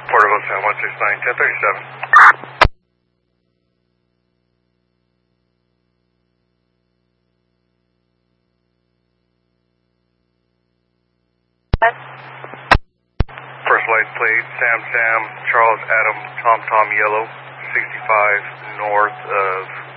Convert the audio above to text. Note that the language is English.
Portable San 169, 1037. First light plate, Sam, Charles, Adam, Tom, Yellow, 65 north of